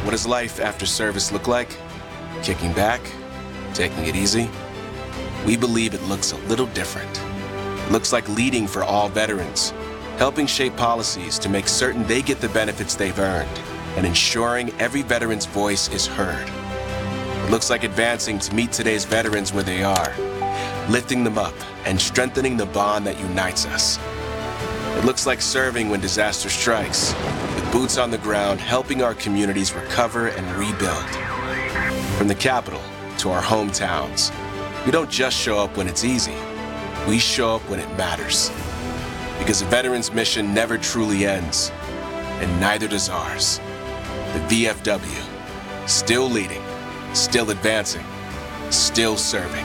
What does life after service look like? Kicking back? Taking it easy? We believe it looks a little different. It looks like leading for all veterans, helping shape policies to make certain they get the benefits they've earned, and ensuring every veteran's voice is heard. It looks like advancing to meet today's veterans where they are, lifting them up and strengthening the bond that unites us. It looks like serving when disaster strikes, with boots on the ground helping our communities recover and rebuild. From the Capitol to our hometowns, we don't just show up when it's easy, we show up when it matters. Because a veteran's mission never truly ends, and neither does ours. The VFW, still leading, still advancing, still serving.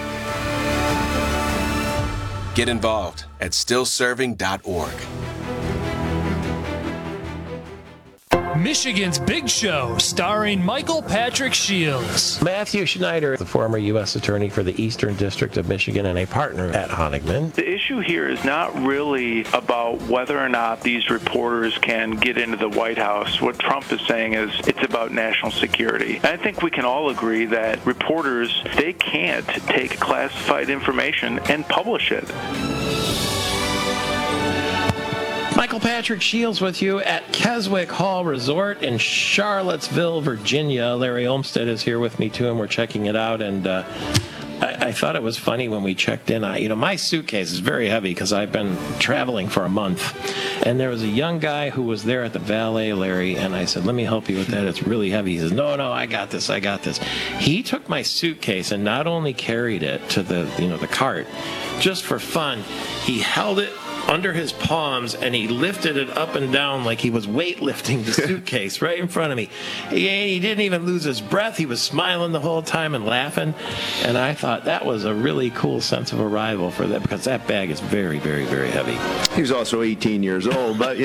Get involved at stillserving.org. Michigan's Big Show, starring Michael Patrick Shields. Matthew Schneider, the former U.S. Attorney for the Eastern District of Michigan and a partner at Honigman. The issue here is not really about whether or not these reporters can get into the White House. What Trump is saying is it's about national security. And I think we can all agree that reporters, they can't take classified information and publish it. Michael Patrick Shields with you at Keswick Hall Resort in Charlottesville, Virginia. Larry Olmsted is here with me too, and we're checking it out. And I thought it was funny when we checked in. My suitcase is very heavy because I've been traveling for a month. And there was a young guy who was there at the valet, Larry, and I said, "Let me help you with that. It's really heavy." He says, No, I got this. He took my suitcase and not only carried it to the cart, just for fun, he held it under his palms, and he lifted it up and down like he was weightlifting the suitcase right in front of me. He didn't even lose his breath. He was smiling the whole time and laughing. And I thought that was a really cool sense of arrival for that, because that bag is very, very, very heavy. He was also 18 years old, but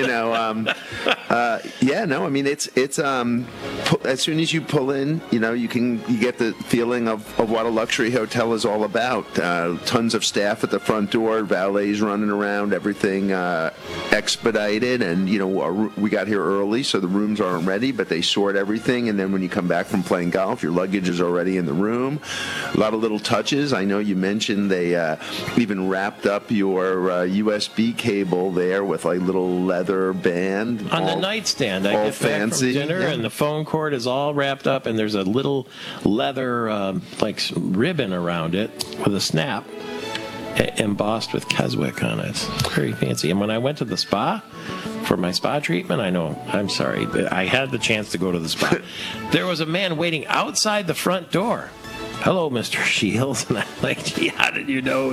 it's as soon as you pull in, you get the feeling of what a luxury hotel is all about. Tons of staff at the front door, valets running around, everything expedited, and we got here early, so the rooms aren't ready, but they sort everything, and then when you come back from playing golf, your luggage is already in the room. A lot of little touches. I know you mentioned they even wrapped up your USB cable there with a little leather band on the nightstand. I get fancy back from dinner, and the phone cord is all wrapped up, and there's a little leather ribbon around it with a snap embossed with Keswick on it. It's very fancy. And when I went to the spa for my spa treatment, I had the chance to go to the spa. There was a man waiting outside the front door. "Hello, Mr. Shields." And I'm like, "Gee, how did you know